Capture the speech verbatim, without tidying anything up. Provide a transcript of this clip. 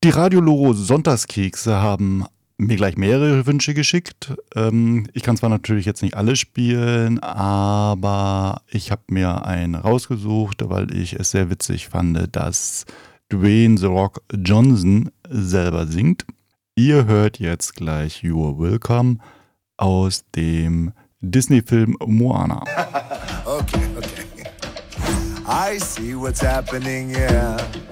Die Radio-Logo Sonntagskekse haben mir gleich mehrere Wünsche geschickt. Ähm, ich kann zwar natürlich jetzt nicht alle spielen, aber ich habe mir einen rausgesucht, weil ich es sehr witzig fand, dass Dwayne The Rock Johnson selber singt. Ihr hört jetzt gleich You're Welcome aus dem Disney-Film Moana. Okay, okay. I see what's happening, yeah.